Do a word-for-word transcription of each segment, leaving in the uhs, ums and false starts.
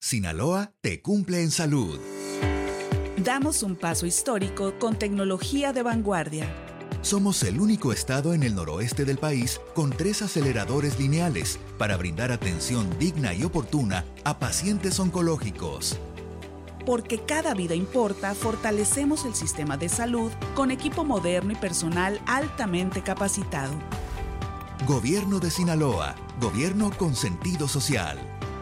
Sinaloa te cumple en salud. Damos un paso histórico con tecnología de vanguardia. Somos el único estado en el noroeste del país con tres aceleradores lineales para brindar atención digna y oportuna a pacientes oncológicos. Porque cada vida importa, fortalecemos el sistema de salud con equipo moderno y personal altamente capacitado. Gobierno de Sinaloa, gobierno con sentido social.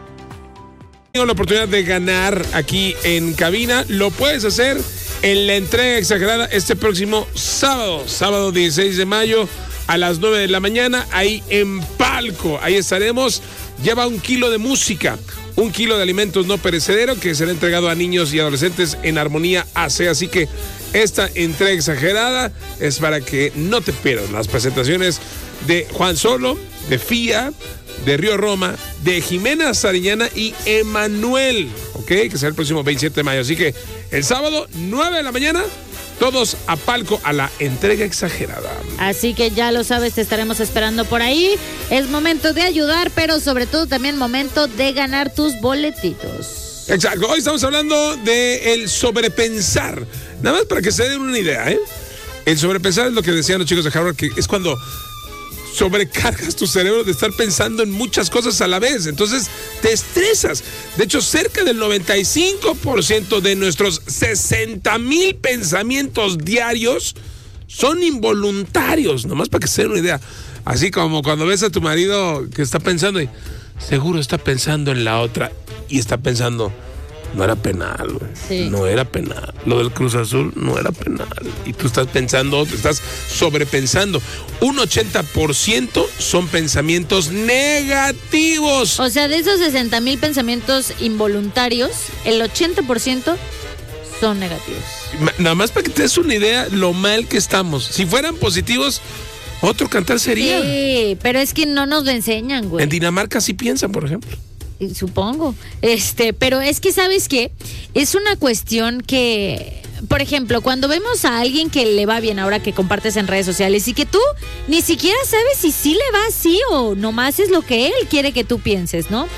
Tengo la oportunidad de ganar aquí en cabina. Lo puedes hacer en la entrega exagerada este próximo sábado, sábado dieciséis de mayo a las nueve de la mañana, ahí en Palco. Ahí estaremos. Lleva un kilo de música, un kilo de alimentos no perecederos que será entregado a niños y adolescentes en Armonía A C. Así que esta entrega exagerada es para que no te pierdas las presentaciones de Juan Solo, de Fía, de Río Roma, de Jimena Sariñana y Emanuel, ¿ok? Que será el próximo veintisiete de mayo. Así que el sábado, nueve de la mañana, todos a Palco a la entrega exagerada. Así que ya lo sabes, te estaremos esperando por ahí. Es momento de ayudar, pero sobre todo también momento de ganar tus boletitos. Exacto. Hoy estamos hablando de el sobrepensar. Nada más para que se den una idea, ¿eh? El sobrepensar es lo que decían los chicos de Harvard, que es cuando sobrecargas tu cerebro de estar pensando en muchas cosas a la vez. Entonces te estresas. De hecho, cerca del noventa y cinco por ciento de nuestros sesenta mil pensamientos diarios son involuntarios. Nomás para que se den una idea. Así como cuando ves a tu marido que está pensando y seguro está pensando en la otra y está pensando, no era penal, güey. Sí. No era penal. Lo del Cruz Azul no era penal. Y tú estás pensando, estás sobrepensando. Un ochenta por ciento son pensamientos negativos. O sea, de esos sesenta mil pensamientos involuntarios, el ochenta por ciento son negativos. Nada más para que te des una idea lo mal que estamos. Si fueran positivos, otro cantar sería. Sí, pero es que no nos lo enseñan, güey. En Dinamarca sí piensan, por ejemplo. Supongo, este, pero es que ¿sabes qué? Es una cuestión que, por ejemplo, cuando vemos a alguien que le va bien ahora que compartes en redes sociales y que tú ni siquiera sabes si sí le va así o nomás es lo que él quiere que tú pienses, ¿no?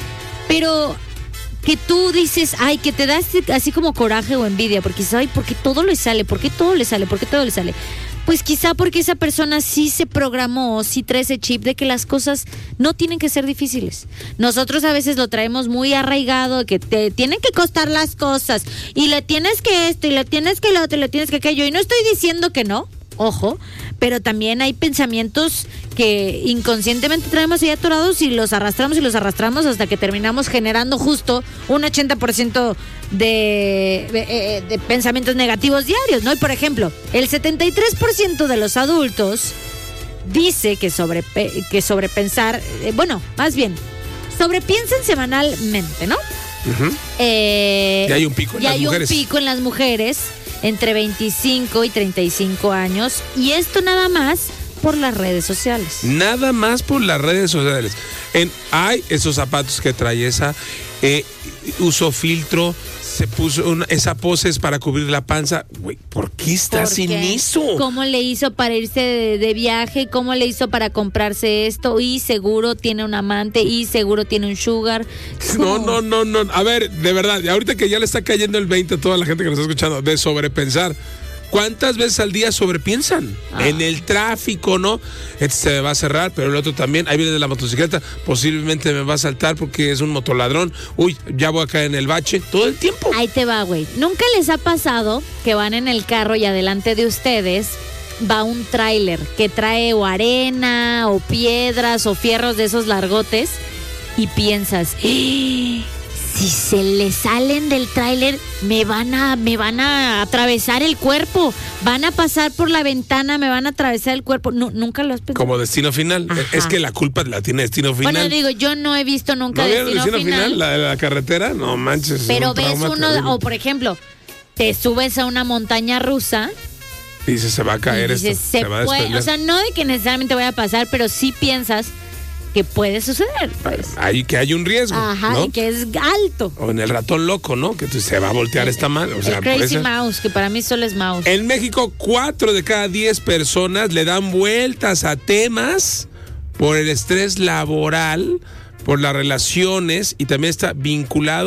Pero que tú dices, ay, que te das así como coraje o envidia, porque dices, ay, ¿por qué todo le sale? ¿Por qué todo le sale? ¿Por qué todo le sale? Pues quizá porque esa persona sí se programó, sí trae ese chip de que las cosas no tienen que ser difíciles. Nosotros a veces lo traemos muy arraigado, que te tienen que costar las cosas, y le tienes que esto, y le tienes que lo otro, y le tienes que aquello. Y no estoy diciendo que no, ojo, pero también hay pensamientos que inconscientemente traemos ahí atorados y los arrastramos y los arrastramos hasta que terminamos generando justo un ochenta por ciento de, de, de pensamientos negativos diarios, ¿no? Y por ejemplo, el setenta y tres por ciento de los adultos dice que, sobre, que sobrepensar, eh, bueno, más bien, sobrepiensan semanalmente, ¿no? Uh-huh. Eh, y hay un pico en y las hay mujeres. un pico en las mujeres entre veinticinco y treinta y cinco años, y esto nada más por las redes sociales. Nada más por las redes sociales. En, hay esos zapatos que trae esa, eh, usó filtro, se puso una, esa pose es para cubrir la panza. Güey, ¿por qué estás sin eso? ¿Cómo le hizo para irse de, de viaje? ¿Cómo le hizo para comprarse esto? Y seguro tiene un amante, y seguro tiene un sugar. No, no, no, no. A ver, de verdad, ahorita que ya le está cayendo el veinte a toda la gente que nos está escuchando de sobrepensar. ¿Cuántas veces al día sobrepiensan? Ah. En el tráfico, ¿no? Este se me va a cerrar, pero el otro también. Ahí viene de la motocicleta, posiblemente me va a saltar porque es un motoladrón. Uy, ya voy a caer en el bache. Todo el tiempo. Ahí te va, güey. ¿Nunca les ha pasado que van en el carro y adelante de ustedes va un tráiler que trae o arena o piedras o fierros de esos largotes y piensas, ¡eh! Si se le salen del tráiler, me van a, me van a atravesar el cuerpo, van a pasar por la ventana, me van a atravesar el cuerpo? No, nunca lo has pensado. Como Destino Final. Ajá. Es que la culpa la tiene Destino Final. Bueno, digo, yo no he visto nunca ¿No Destino, Destino Final. Final? La de la carretera, no manches. Pero un ves uno, terrible. o por ejemplo, te subes a una montaña rusa. Y dices, se va a caer esto, dices, se, se va a puede, desprender. o sea, no de que necesariamente vaya a pasar, pero sí piensas que puede suceder, pues. Hay, que hay un riesgo, Ajá, ¿no? y que es alto. O en el ratón loco, ¿no? Que se va a voltear esta madre. O sea, el Crazy ser... Mouse, que para mí solo es mouse. En México, cuatro de cada diez personas le dan vueltas a temas por el estrés laboral, por las relaciones, y también está vinculado